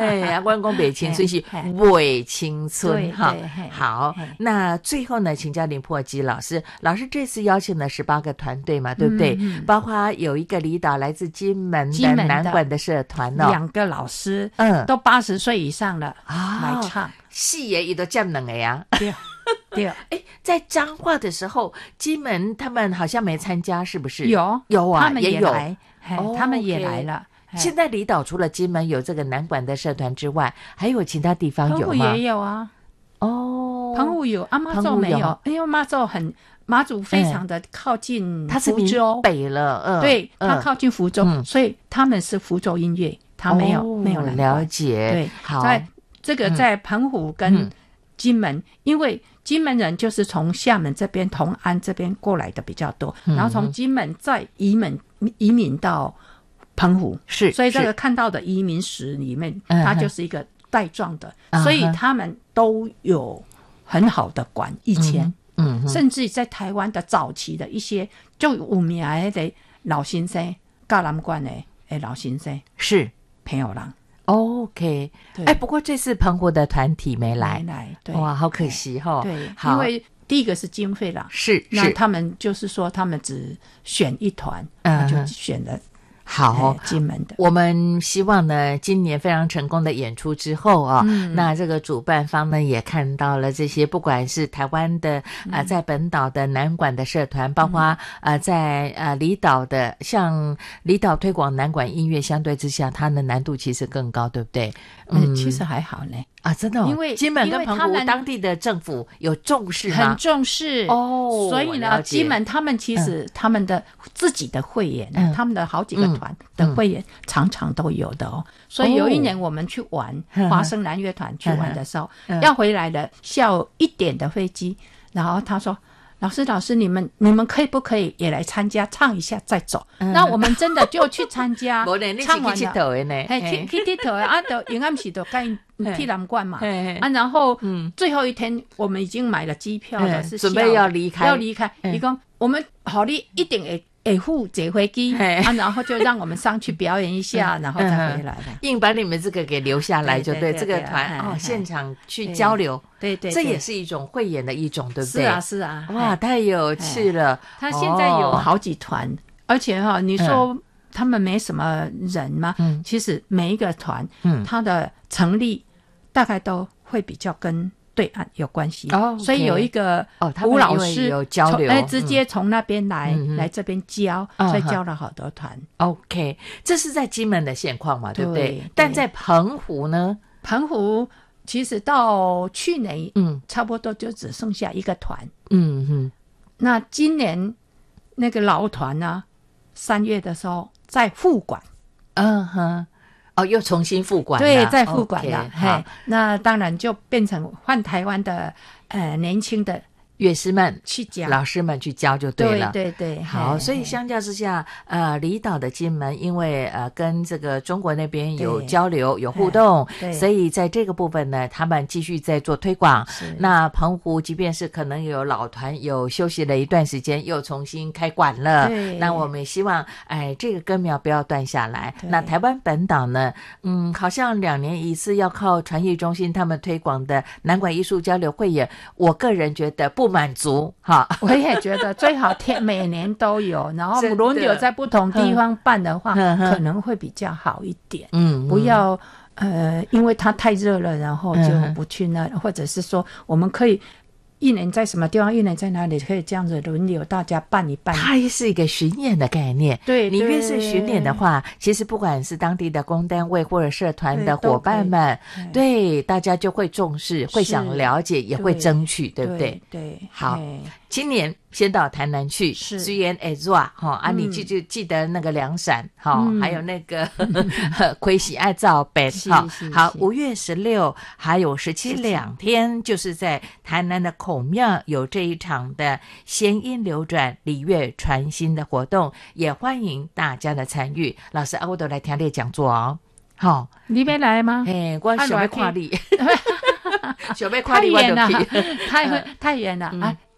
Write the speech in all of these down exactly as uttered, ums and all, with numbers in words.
哎呀，关公北青春是伪青春哈。好，那最后呢，请教林破基老师，老师这次邀请了十八个团队嘛，对不对？嗯嗯、包括有一个离岛来自金门的南管的社团哦， 两个老师，嗯，都八十岁以上了啊，来唱戏也也都这样冷的呀。 对对， 哎，在彰化的时候，金门他们好像没参加，是不是？ 有有啊， 他们也来， 哦、 他们也来了。 现在离岛除了金门有这个南管的社团之外，还有其他地方有吗？ 澎湖也有啊。哦，澎湖有，啊，妈祖没有，因为妈祖很马祖非常的靠近福州， 它是北了，嗯， 对，它靠近福州，嗯、所以他们是福州音乐，他没有、哦、没有了解。 对， 好， 在这个在澎湖跟金门，嗯、因为金门人就是从厦门这边、同安这边过来的比较多，嗯、然后从金门再移民移民到澎湖， 是， 所以这个看到的移民史里面，它就是一个带状的，嗯、所以他们都有很好的管以前。嗯嗯、甚至在台湾的早期的一些就有名的老先生，教南管的老先生是朋友人。 OK， 哎，不过这次澎湖的团体没来， 没来，对， 哇，好可惜哈、哦。 对，因为第一个是经费啦， 是， 那他们就是说他们只选一团，嗯，就选了。 好， 金门的， 我们希望呢，今年非常成功的演出之后啊、哦嗯，那这个主办方呢也看到了这些，不管是台湾的啊、嗯呃，在本岛的南管的社团，包括啊、嗯呃、在呃离岛的，像离岛推广南管音乐，相对之下，它的难度其实更高，对不对？ 嗯，其实还好呢。 啊，真的、哦， 因为金门跟澎湖当地的政府有重视吗？ 很重视哦，所以呢，金门他们其实、嗯、他们的自己的会员、嗯，他们的好几个团的会员常常都有的哦。嗯、所以有一年我们去玩、哦、华声南乐团去玩的时候，嗯、要回来的下午一点的飞机，然后他说。老师，老师，你们你们可以不可以也来参加唱一下再走？嗯、那我们真的就去参加，唱完了，嘿，去去佚佗啊，就永暗时就该去南管嘛，啊，然后、嗯、最后一天我们已经买了机票了，是准备要离开， 要离开。伊讲我们好，你一定会。会付坐飞机啊，然后就让我们上去表演一下，然后再回来了。 硬把你们这个给留下来就对，对对对这个团哦，现场去交流， 对 对, 对, 对，这也是一种汇演的一种，对不对？ 是啊，是啊， 哇，太有趣了。 他现在有好几团，哦、而且哈、哦，你说他们没什么人吗？嗯，其实每一个团，嗯，它的成立大概都会比较跟。对岸有关系、 哦 okay、 所以有一个吴老师有交流，哎，直接从那边来、嗯、来这边教、嗯，所以教了好多团。 OK， 这是在金门的现况嘛，对不对？对，但在澎湖呢？ 澎湖其实到去年，嗯，差不多就只剩下一个团。 嗯哼， 那今年那个老团呢，三月的时候在复管。 嗯哼。哦，又重新复管了， 对，再复管了。 Okay, 嘿， 那当然就变成换台湾的呃年轻的乐师们去教， 老师们去教就对了。 对对对， 好，所以相较之下，呃，离岛的金门因为呃跟这个中国那边有交流有互动，所以在这个部分呢，他们继续在做推广。那澎湖即便是可能有老团有休息了一段时间，又重新开馆了。那我们也希望，哎，这个根苗不要断下来。那台湾本岛呢，嗯，好像两年一次要靠传艺中心他们推广的南管艺术交流汇演，我个人觉得不满足哈， 我也觉得最好天每年都有，然后轮流在不同地方办的话，可能会比较好一点。嗯，不要呃，因为它太热了，然后就不去那，嗯、或者是说我们可以。一年在什么地方，一年在哪里，可以这样子轮流，大家办一办。 它是一个巡演的概念。 对， 你越是巡演的话，其实不管是当地的公单位或者社团的伙伴们， 对, 对大家就会重视，会想了解，也会争取， 对, 对不对？ 对， 好，今年先到台南去，虽然会热哈啊，你记就记得那个凉伞哈、嗯，还有那个亏喜爱照北哈。好，五月十六还有十七两天，就是在台南的孔庙有这一场的弦音流转、礼乐传心的活动，也欢迎大家的参与。老师啊，我都来听你讲座哦。好、哦， 你要来吗？ 哎，我想要看你。想要看太你， 远了，太太远了、嗯、啊！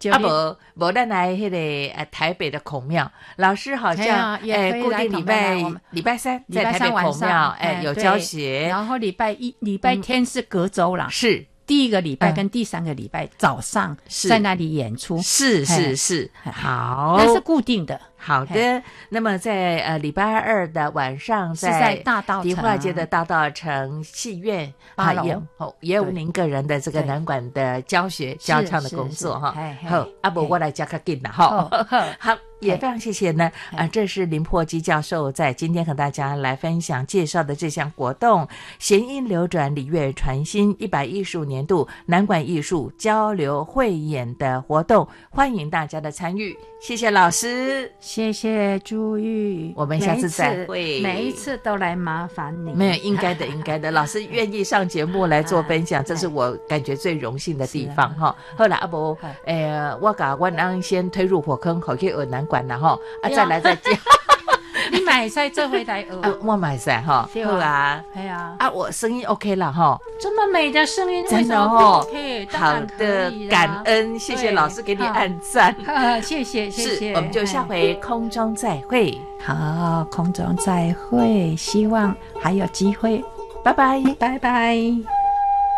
啊无无咱来迄个呃台北的孔庙，老师好像诶固定礼拜礼拜三在台北孔庙诶有教学， 然后礼拜一礼拜天是隔周啦， 是。 第一个礼拜跟第三个礼拜早上在那里演出， 是是是，好， 那是固定的。 好的，那么在呃礼拜二的晚上， 在大稻埕迪化街的大稻埕戏院八楼， 也哦也有您个人的这个南管的教学教唱的工作哈。好，阿伯我来加个紧了哈。好，也非常谢谢呢啊，这是林珀基教授在今天和大家来分享介绍的这项活动——弦音流转礼乐传心一百一十五年度南管艺术交流汇演的活动，欢迎大家的参与。谢谢老师。 谢谢朱玉， 我们下次再会。 每一次都来麻烦你， 没有，应该的，应该的。老师愿意上节目来做分享，这是我感觉最荣幸的地方哈。后来阿伯，诶，我把万安先推入火坑，好去学南管了哈，啊，再来再见。 你买菜这回来学、 啊，我买菜哈，好啊， 哎呀， 啊，我声音 OK 了哈， 这么美的声音， 真的哦 ，OK， 好的，感恩，谢谢老师给你按赞， 谢谢谢谢， 我们就下回空中再会， 好，空中再会，希望还有机会， 拜拜， 拜拜。